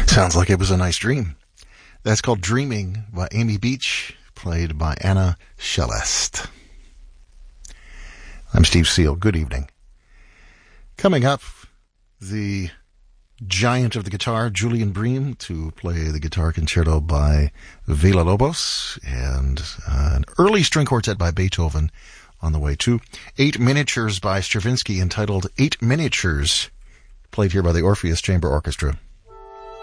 Sounds like it was a nice dream. That's called Dreaming by Amy Beach, played by Anna Shellest. I'm Steve Seal. Good evening. Coming up, the giant of the guitar, Julian Bream, to play the guitar concerto by Villa-Lobos, and an early string quartet by Beethoven on the way too. 8 miniatures by Stravinsky entitled 8 Miniatures, played here by the Orpheus Chamber Orchestra.